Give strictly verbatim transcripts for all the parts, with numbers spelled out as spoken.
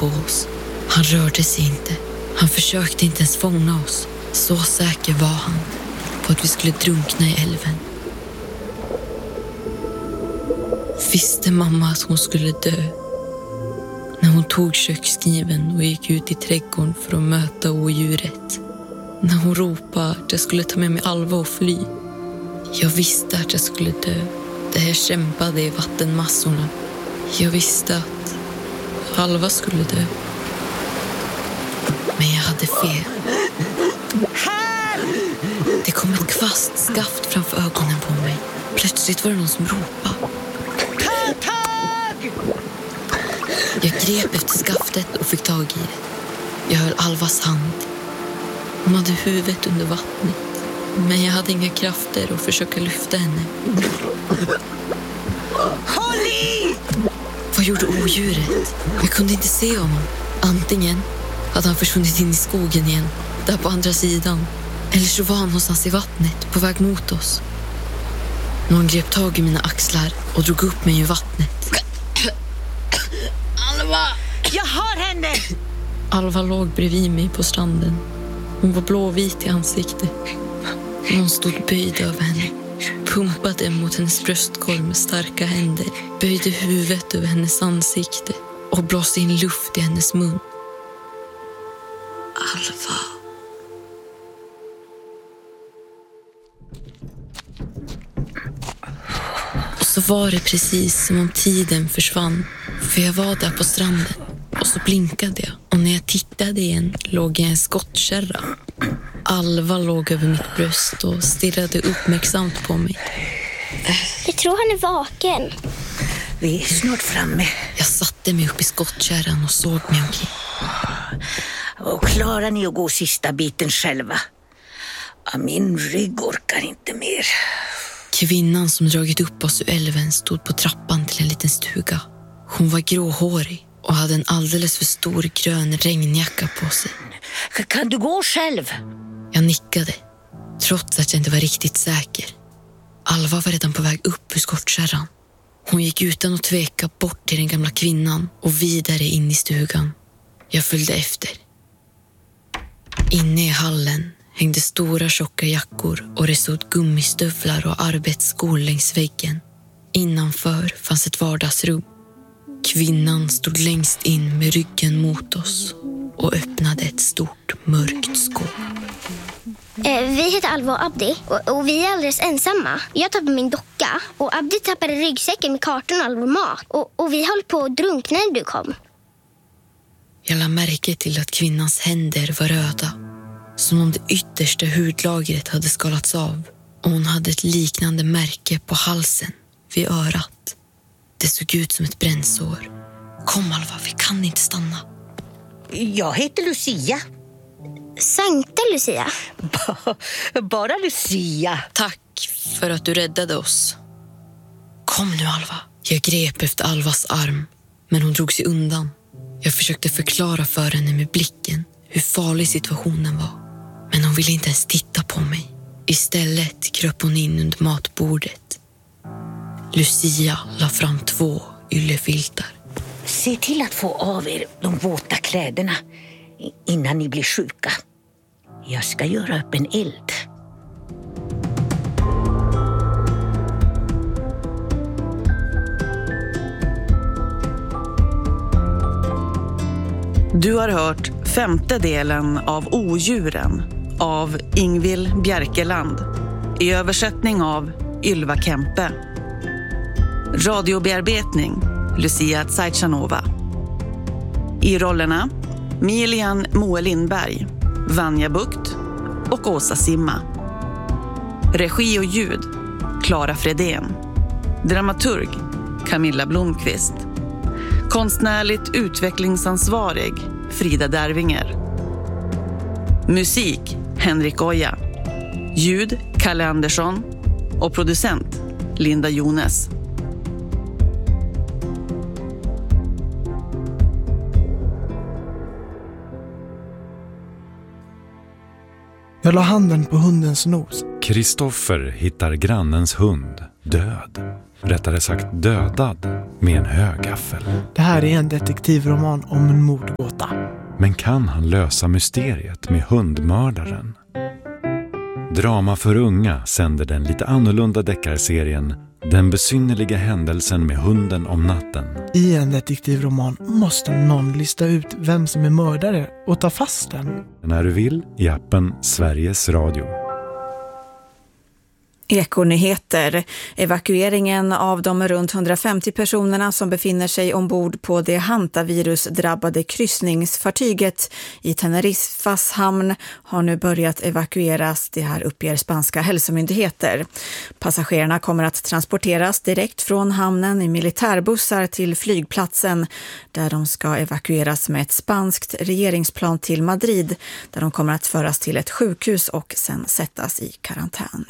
oss. Han rörde sig inte. Han försökte inte ens fånga oss. Så säker var han på att vi skulle drunkna i älven. Visste mamma att hon skulle dö? När hon tog kökskniven och gick ut i trädgården för att möta odjuret. När hon ropade att jag skulle ta med mig Alva och fly. Jag visste att jag skulle dö. Där jag kämpade i vattenmassorna. Jag visste att Alva skulle dö. Men jag hade fel. Det kom ett kvastskaft framför ögonen på mig. Plötsligt var det någon som ropade. Jag grep efter skaftet och fick tag i det. Jag höll Alvas hand. Hon hade huvudet under vattnet. Men jag hade inga krafter att försöka lyfta henne. Håll i! Vad gjorde odjuret? Jag kunde inte se honom. Antingen hade han försvunnit in i skogen igen, där på andra sidan. Eller så var han någonstans i vattnet, på väg mot oss. Någon grep tag i mina axlar och drog upp mig ur vattnet. Alva! Jag har henne! Alva låg bredvid mig på stranden. Hon var blåvit i ansiktet. Någon stod böjd över henne. Pumpade mot hennes bröstkorg med starka händer. Böjde huvudet över hennes ansikte och blåste in luft i hennes mun. Alva. Och så var det precis som om tiden försvann. För jag var där på stranden. Och så blinkade jag. Och när jag tittade igen låg jag i en skottkärra. Alva låg över mitt bröst och stirrade uppmärksamt på mig. Jag tror han är vaken. Vi är snart framme. Jag satte mig upp i skottkärran och såg mig omkring. Och klarar ni att gå sista biten själva? Min rygg orkar inte mer. Kvinnan som dragit upp oss ur älven stod på trappan till en liten stuga. Hon var gråhårig och hade en alldeles för stor grön regnjacka på sig. Kan du gå själv? Jag nickade, trots att jag inte var riktigt säker. Alva var redan på väg upp ur skottkärran. Hon gick utan att tveka bort till den gamla kvinnan och vidare in i stugan. Jag följde efter. Inne i hallen hängde stora tjocka jackor och det stod gummistövlar och arbetsskor längs väggen. Innanför fanns ett vardagsrum. Kvinnan stod längst in med ryggen mot oss och öppnade ett stort mörkt skåp. Eh, vi heter Alva och Abdi och, och vi är alldeles ensamma. Jag tappade min docka och Abdi tappade ryggsäcken med kartan och all vår mat. Och, och vi höll på att drunkna när du kom. Jag lade märke till att kvinnans händer var röda. Som om det yttersta hudlagret hade skalats av. Och hon hade ett liknande märke på halsen, vid örat. Det såg ut som ett brännsår. Kom Alva, vi kan inte stanna. Jag heter Lucia. Sankta Lucia. Bara Lucia. Tack för att du räddade oss. Kom nu Alva. Jag grep efter Alvas arm, men hon drog sig undan. Jag försökte förklara för henne med blicken hur farlig situationen var. Men hon ville inte ens titta på mig. Istället kröp hon in under matbordet. Lucia la fram två yllefiltar. Se till att få av er de våta kläderna innan ni blir sjuka. Jag ska göra upp en eld. Du har hört femte delen av Odjuren av Ingvill Bjerkeland i översättning av Ylva Kempe. Radiobearbetning Lucia Tsajchanova. I rollerna Milian Moe Lindberg, Vanja Bukt och Åsa Simma. Regi och ljud Klara Fredén. Dramaturg Camilla Blomqvist. Konstnärligt utvecklingsansvarig Frida Dervinger. Musik Henrik Oja. Ljud Kalle Andersson och producent Linda Jones. Jag la handen på hundens nos. Kristoffer hittar grannens hund död. rättare sagt dödad, med en högaffel. Det här är en detektivroman om en mordgåta. Men kan han lösa mysteriet med hundmördaren? Drama för unga sänder den lite annorlunda deckarserien Den besynnerliga händelsen med hunden om natten. I en detektivroman måste någon lista ut vem som är mördare och ta fast den. När du vill i appen Sveriges Radio. Ekonyheter. Evakueringen av de runt hundrafemtio personerna som befinner sig ombord på det hantavirusdrabbade kryssningsfartyget i Teneriffas hamn har nu börjat evakueras. Det här uppger spanska hälsomyndigheter. Passagerarna kommer att transporteras direkt från hamnen i militärbussar till flygplatsen där de ska evakueras med ett spanskt regeringsplan till Madrid där de kommer att föras till ett sjukhus och sen sättas i karantän.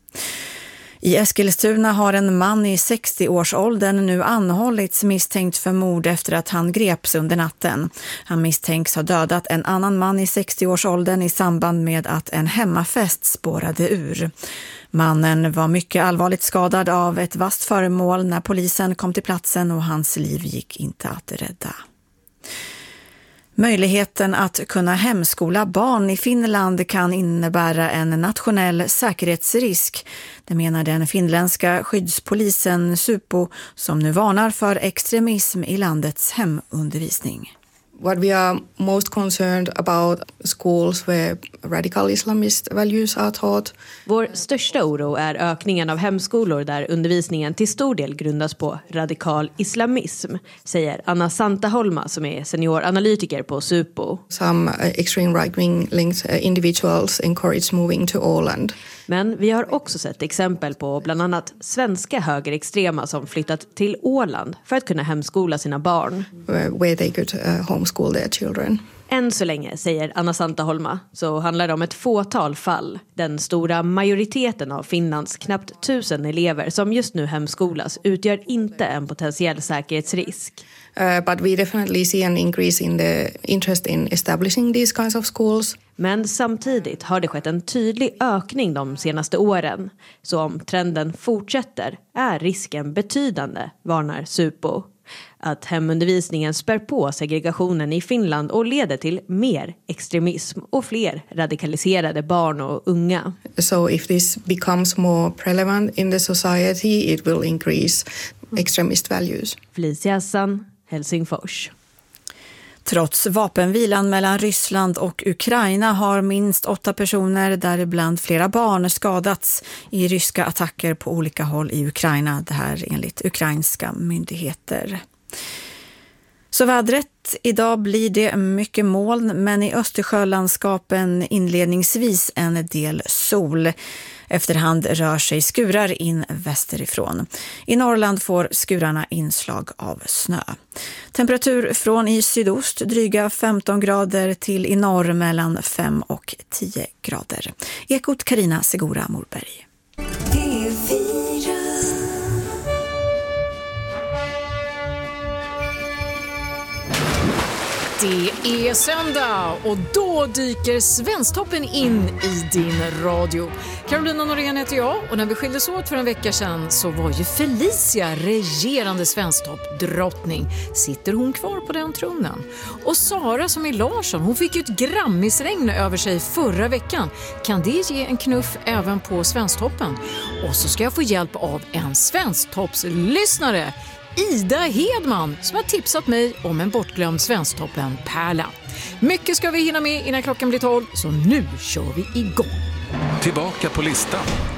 I Eskilstuna har en man i sextio-årsåldern nu anhållits misstänkt för mord efter att han greps under natten. Han misstänks ha dödat en annan man i sextio-årsåldern i samband med att en hemmafest spårade ur. Mannen var mycket allvarligt skadad av ett vasst föremål när polisen kom till platsen och hans liv gick inte att rädda. Möjligheten att kunna hemskola barn i Finland kan innebära en nationell säkerhetsrisk. Det menar den finländska skyddspolisen Supo som nu varnar för extremism i landets hemundervisning. What we are most concerned about schools where radical Islamist values are taught. Vår största oro är ökningen av hemskolor där undervisningen till stor del grundas på radikal islamism, säger Anna Santaholma som är senioranalytiker på Supo. Some extreme right-wing linked individuals encourage moving to Åland. Men vi har också sett exempel på bland annat svenska högerextrema som flyttat till Åland för att kunna hemskola sina barn. Where they could uh, homeschool their children. Än så länge, säger Anna Santaholma, så handlar det om ett fåtal fall. Den stora majoriteten av Finlands knappt tusen elever som just nu hemskolas utgör inte en potentiell säkerhetsrisk. Uh, but we definitely see an increase in the interest in establishing these kinds of schools. Men samtidigt har det skett en tydlig ökning de senaste åren. Så om trenden fortsätter är risken betydande, varnar Supo. Att hemundervisningen spär på segregationen i Finland och leder till mer extremism och fler radikaliserade barn och unga. So if this becomes more prevalent in the society, it will increase extremist values. Felicia Hassan, Helsingfors. Trots vapenvilan mellan Ryssland och Ukraina har minst åtta personer, däribland flera barn, skadats i ryska attacker på olika håll i Ukraina. Det här enligt ukrainska myndigheter. Så vädret, idag blir det mycket moln men i Östersjölandskapen inledningsvis en del sol. Efterhand rör sig skurar in västerifrån. I Norrland får skurarna inslag av snö. Temperatur från i sydost dryga femton grader till i norr mellan fem och tio grader. Ekot Carina Segura Morberg. Det är söndag och då dyker Svensktoppen in i din radio. Carolina Norén heter jag och när vi skildes åt för en vecka sedan så var ju Felicia regerande Svensktopp-drottning. Sitter hon kvar på den tronen? Och Sara som är Larsson, hon fick ju ett grammisregn över sig förra veckan. Kan det ge en knuff även på Svensktoppen? Och så ska jag få hjälp av en Svensktoppslyssnare, Ida Hedman, som har tipsat mig om en bortglömd Svensktoppen-pärla. Mycket ska vi hinna med innan klockan blir tolv, så nu kör vi igång. Tillbaka på listan